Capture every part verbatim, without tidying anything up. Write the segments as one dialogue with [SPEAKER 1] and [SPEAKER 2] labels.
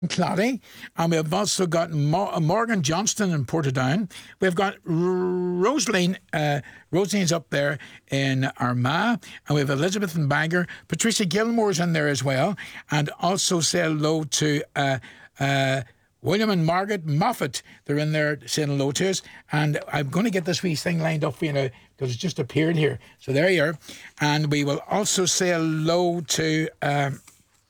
[SPEAKER 1] Cloddy, and we've also got Mo- Morgan Johnston in Portadown. We've got R- Rosaline, uh, Rosaline's up there in Armagh, and we have Elizabeth in Bangor. Patricia Gilmore's in there as well, and also say hello to uh, uh, William and Margaret Moffat. They're in there saying hello to us, and I'm going to get this wee thing lined up for you now because it's just appeared here. So there you are, and we will also say hello to. Um,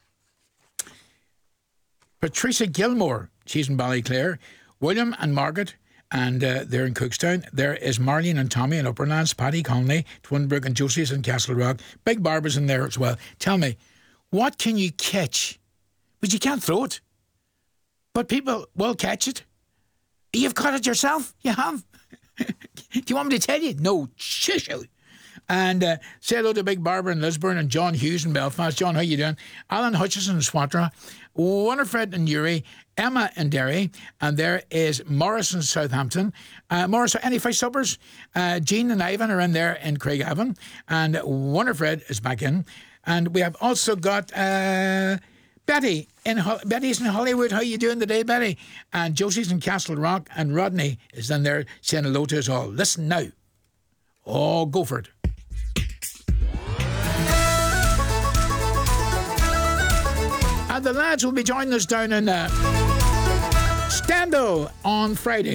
[SPEAKER 1] Patricia Gilmore, she's in Ballyclare. William and Margaret, and uh, they're in Cookstown. There is Marlene and Tommy in Upperlands, Paddy Conley, Twinbrook and Josie's in Castle Rock. Big Barbara's in there as well. Tell me, what can you catch? But you can't throw it. But people will catch it. You've caught it yourself. You have. Do you want me to tell you? No, shush out. And uh, say hello to Big Barbara in Lisburn and John Hughes in Belfast. John, how you doing? Alan Hutchison in Swatra, Winifred in Newry, Emma in Derry, and there is Morris in Southampton. Uh, Morris, any fish suppers? Uh, Jean and Ivan are in there in Craigavon, and Winifred is back in. And we have also got uh, Betty in Ho- Betty's in Hollywood. How you doing today, Betty? And Josie's in Castle Rock, and Rodney is in there saying hello to us all. Listen now. Oh, go for it. And the lads will be joining us down in uh, Stendal on Friday.